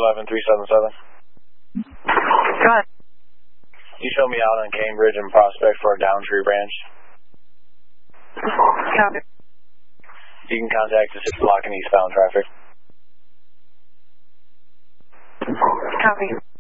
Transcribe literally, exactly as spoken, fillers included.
eleven three seven seven. Go ahead. You show me out on Cambridge and Prospect for a Downtree branch. Copy. You can contact us if blocking eastbound traffic. Copy.